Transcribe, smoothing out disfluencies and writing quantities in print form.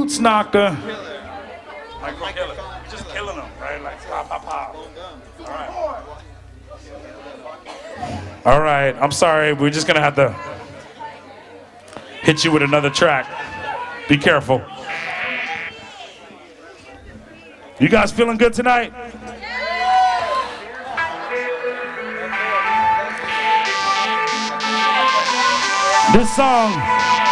Boots knocker. Micro killer. You're just killing them, right? Like pop, pop, pop. All right. All right. I'm sorry. We're just gonna have to hit you with another track. Be careful. You guys feeling good tonight? This song